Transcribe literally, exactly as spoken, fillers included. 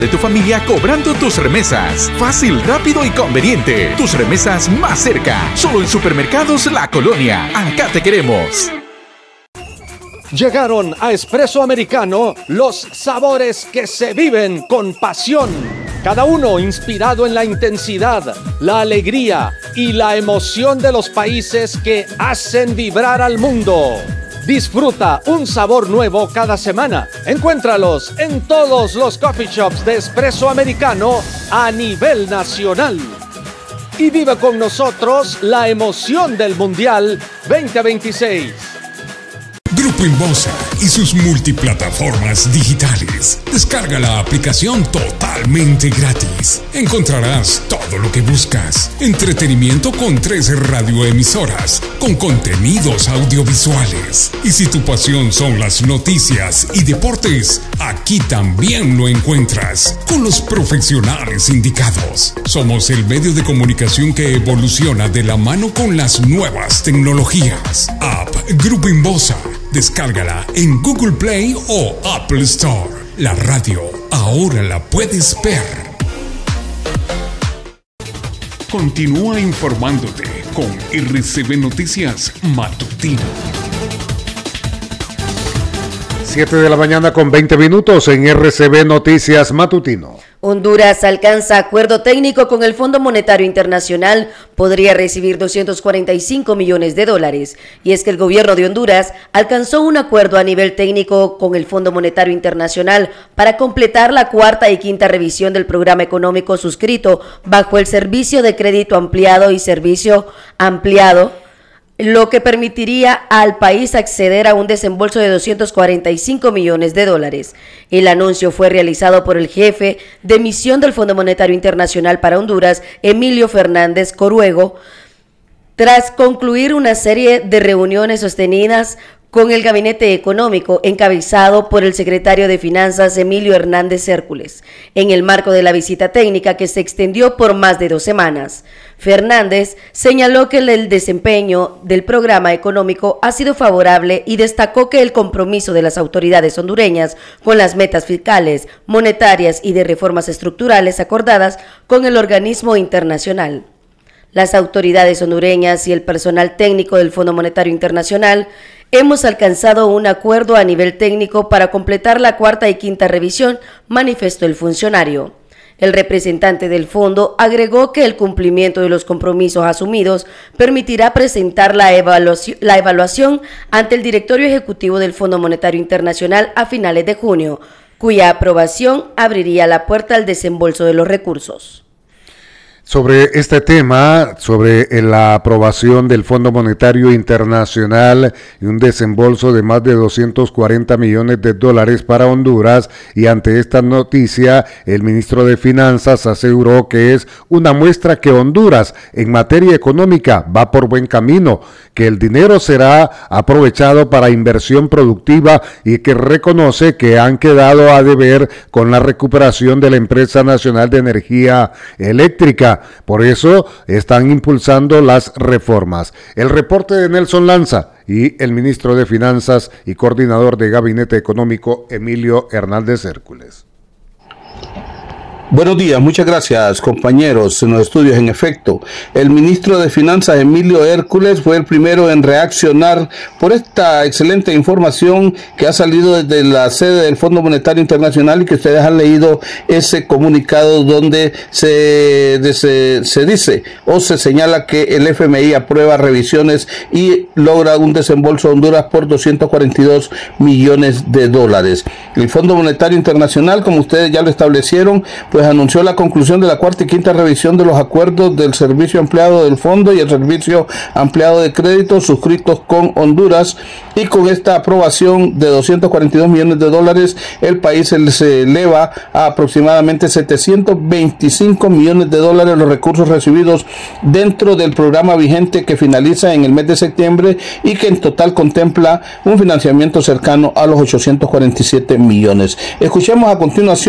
de tu familia cobrando tus remesas. Fácil, rápido y conveniente. Tus remesas más cerca. Solo en Supermercados La Colonia. Acá te queremos. Llegaron a Espresso Americano los sabores que se viven con pasión. Cada uno inspirado en la intensidad, la alegría y la emoción de los países que hacen vibrar al mundo. Disfruta un sabor nuevo cada semana. Encuéntralos en todos los coffee shops de Espresso Americano a nivel nacional. Y vive con nosotros la emoción del Mundial veinte veintiséis. Grupo Inbosa y sus multiplataformas digitales. Descarga la aplicación totalmente gratis. Encontrarás todo lo que buscas. Entretenimiento con tres radioemisoras, con contenidos audiovisuales. Y si tu pasión son las noticias y deportes, aquí también lo encuentras, con los profesionales indicados. Somos el medio de comunicación que evoluciona de la mano con las nuevas tecnologías. App Grupo Inbosa. Descárgala en Google Play o Apple Store. La radio ahora la puedes ver. Continúa informándote con R C B Noticias Matutino. siete de la mañana con veinte minutos en R C B Noticias Matutino. Honduras alcanza acuerdo técnico con el Fondo Monetario Internacional, podría recibir doscientos cuarenta y cinco millones de dólares. Y es que el gobierno de Honduras alcanzó un acuerdo a nivel técnico con el Fondo Monetario Internacional para completar la cuarta y quinta revisión del programa económico suscrito bajo el Servicio de Crédito Ampliado y Servicio Ampliado, lo que permitiría al país acceder a un desembolso de doscientos cuarenta y cinco millones de dólares. El anuncio fue realizado por el jefe de misión del Fondo Monetario Internacional para Honduras, Emilio Fernández Coruego, tras concluir una serie de reuniones sostenidas con el Gabinete Económico, encabezado por el secretario de Finanzas Emilio Hernández Hércules, en el marco de la visita técnica que se extendió por más de dos semanas. Fernández señaló que el desempeño del programa económico ha sido favorable y destacó que el compromiso de las autoridades hondureñas con las metas fiscales, monetarias y de reformas estructurales acordadas con el organismo internacional. Las autoridades hondureñas y el personal técnico del Fondo Monetario Internacional hemos alcanzado un acuerdo a nivel técnico para completar la cuarta y quinta revisión, manifestó el funcionario. El representante del fondo agregó que el cumplimiento de los compromisos asumidos permitirá presentar la evaluación, la evaluación ante el directorio ejecutivo del Fondo Monetario Internacional a finales de junio, cuya aprobación abriría la puerta al desembolso de los recursos. Sobre este tema, sobre la aprobación del Fondo Monetario Internacional y un desembolso de más de doscientos cuarenta millones de dólares para Honduras, y ante esta noticia, el ministro de Finanzas aseguró que es una muestra que Honduras, en materia económica, va por buen camino, que el dinero será aprovechado para inversión productiva y que reconoce que han quedado a deber con la recuperación de la Empresa Nacional de Energía Eléctrica. Por eso están impulsando las reformas. El reporte de Nelson Lanza y el ministro de Finanzas y coordinador de Gabinete Económico, Emilio Hernández Hércules. Buenos días, muchas gracias compañeros en los estudios. En efecto, el ministro de Finanzas Emilio Hércules fue el primero en reaccionar por esta excelente información que ha salido desde la sede del Fondo Monetario Internacional y que ustedes han leído ese comunicado donde se, se, se dice o se señala que el F M I aprueba revisiones y logra un desembolso a Honduras por doscientos cuarenta y dos millones de dólares. El Fondo Monetario Internacional, como ustedes ya lo establecieron, pues anunció la conclusión de la cuarta y quinta revisión de los acuerdos del servicio ampliado del fondo y el servicio ampliado de crédito suscritos con Honduras, y con esta aprobación de doscientos cuarenta y dos millones de dólares el país se eleva a aproximadamente setecientos veinticinco millones de dólares los recursos recibidos dentro del programa vigente que finaliza en el mes de septiembre y que en total contempla un financiamiento cercano a los ochocientos cuarenta y siete millones. Escuchemos a continuación